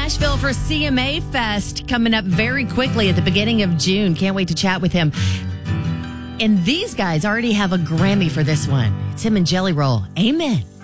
Nashville for CMA Fest coming up very quickly at the beginning of June. Can't wait to chat with him. And these guys already have a Grammy for this one. It's him and Jelly Roll. Amen.